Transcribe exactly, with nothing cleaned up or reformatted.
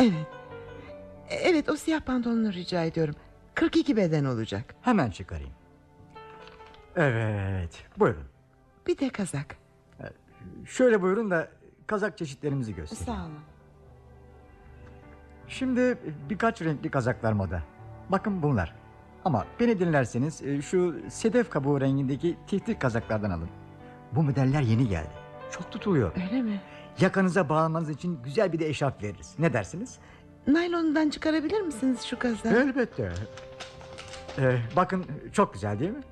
Evet. Evet, o siyah pantolonu rica ediyorum. kırk iki beden olacak. Hemen çıkarayım. Evet, buyurun. Bir de kazak. Şöyle buyurun da kazak çeşitlerimizi göstereyim. Sağ olun. Şimdi birkaç renkli kazaklar moda. Bakın bunlar. Ama beni dinlerseniz şu sedef kabuğu rengindeki tiftik kazaklardan alın. Bu modeller yeni geldi. Çok tutuluyor. Öyle mi? Yakanıza bağlamanız için güzel bir de eşarp veririz. Ne dersiniz? Naylonundan çıkarabilir misiniz şu kazağı? Elbette. Ee, bakın çok güzel değil mi?